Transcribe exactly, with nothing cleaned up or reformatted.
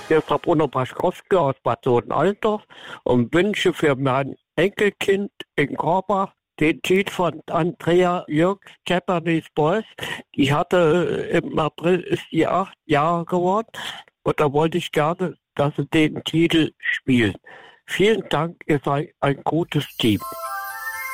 Hier ist der Bruno Paschkowski aus Bad Sohn-Altdorf und wünsche für mein Enkelkind in Korbach den Titel von Andrea Jürgs, Japanese Boys. Die hatte äh, im April, ist die acht Jahre geworden und da wollte ich gerne, dass sie den Titel spielen. Vielen Dank, ihr seid ein gutes Team.